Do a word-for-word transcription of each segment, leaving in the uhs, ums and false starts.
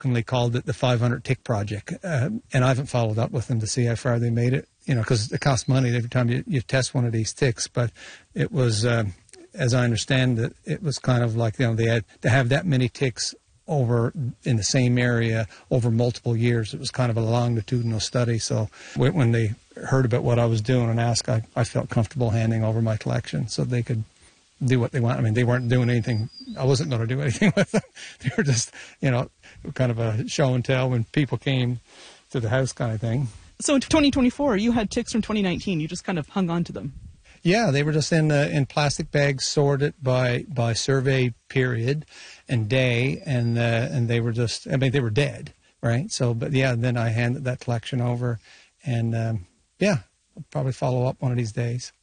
jokingly called it the five hundred tick project. Uh, and I haven't followed up with them to see how far they made it, you know, because it costs money every time you, you test one of these ticks. But it was, uh, as I understand it, it was kind of like, you know, they had to have that many ticks over in the same area over multiple years. It was kind of a longitudinal study. So when they heard about what I was doing and asked, I, I felt comfortable handing over my collection so they could do what they want. I mean, they weren't doing anything. I wasn't going to do anything with them. They were just, you know, kind of a show and tell when people came to the house kind of thing. So in twenty twenty-four, you had ticks from twenty nineteen. You just kind of hung on to them. Yeah, they were just in uh, in plastic bags, sorted by by survey period and day, and uh, and they were just, I mean, they were dead, right? So, but yeah, then I handed that collection over, and um, yeah, I'll probably follow up one of these days.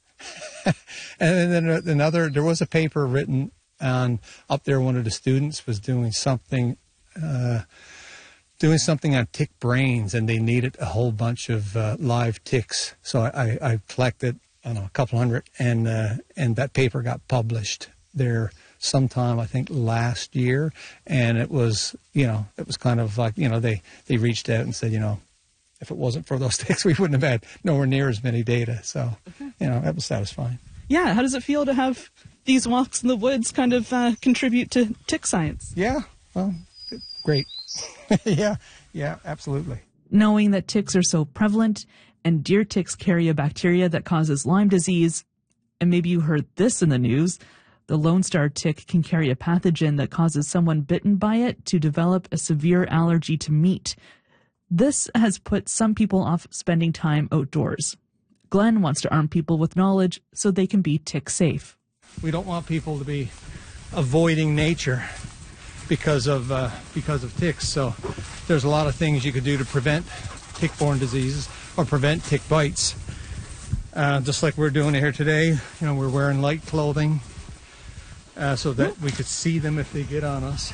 And then another, there was a paper written on up there. One of the students was doing something, uh, doing something on tick brains, and they needed a whole bunch of uh, live ticks. So I, I, I collected, I don't know, a couple hundred, and uh, and that paper got published there sometime, I think, last year. And it was, you know, it was kind of like, you know, they, they reached out and said, you know, if it wasn't for those ticks, we wouldn't have had nowhere near as many data. So, okay. You know, that was satisfying. Yeah. How does it feel to have these walks in the woods kind of uh, contribute to tick science? Yeah. Well, great. yeah. Yeah, absolutely. Knowing that ticks are so prevalent and deer ticks carry a bacteria that causes Lyme disease, and maybe you heard this in the news, the Lone Star tick can carry a pathogen that causes someone bitten by it to develop a severe allergy to meat. This has put some people off spending time outdoors. Glenn wants to arm people with knowledge so they can be tick safe. We don't want people to be avoiding nature because of uh, because of ticks. So there's a lot of things you could do to prevent tick-borne diseases or prevent tick bites. Uh, just like we're doing here today, you know, we're wearing light clothing uh, so that we could see them if they get on us.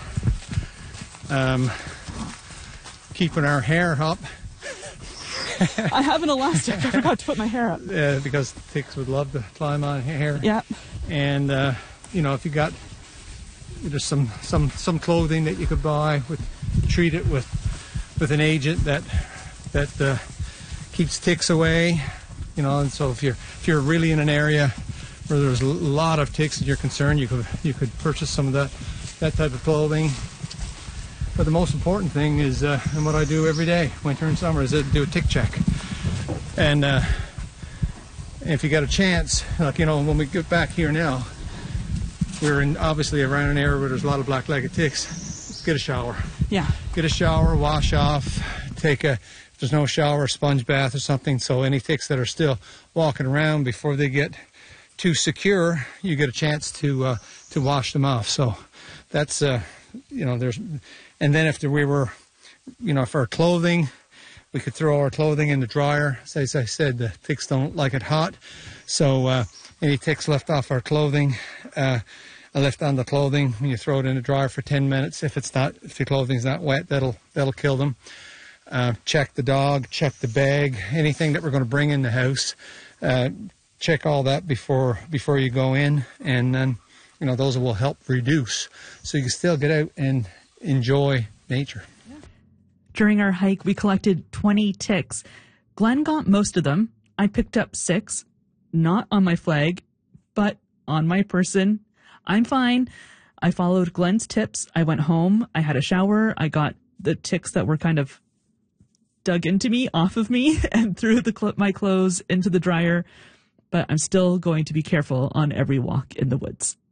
Um, keeping our hair up. I have an elastic. I forgot to put my hair up. Uh, because ticks would love to climb on hair. Yeah. And, uh, you know, if you got, there's some, some, some clothing that you could buy, with, treat it with, with an agent that, that uh, keeps ticks away. You know, and so if you're, if you're really in an area where there's a lot of ticks and you're concerned, you could, you could purchase some of that, that type of clothing. But the most important thing is, uh, and what I do every day, winter and summer, is to do a tick check. And uh, if you got a chance, like, you know, when we get back here now, we're in obviously around an area where there's a lot of black-legged ticks. Get a shower. Yeah. Get a shower, wash off, take a, if there's no shower, sponge bath or something, so any ticks that are still walking around before they get too secure, you get a chance to uh, to wash them off. So that's, uh, you know, there's, and then if we were, you know, for our clothing, we could throw our clothing in the dryer. As I said, the ticks don't like it hot. So uh, any ticks left off our clothing, uh, left on the clothing, when you throw it in the dryer for ten minutes, if it's not, if the clothing's not wet, that'll that'll kill them. Uh, check the dog, check the bag, anything that we're going to bring in the house. Uh, check all that before before you go in, and then, you know, those will help reduce, so you can still get out and enjoy nature. During our hike, we collected twenty ticks. Glenn got most of them. I picked up six, not on my flag, but on my person. I'm fine. I followed Glenn's tips. I went home. I had a shower. I got the ticks that were kind of dug into me off of me and threw the cl- my clothes into the dryer. But I'm still going to be careful on every walk in the woods.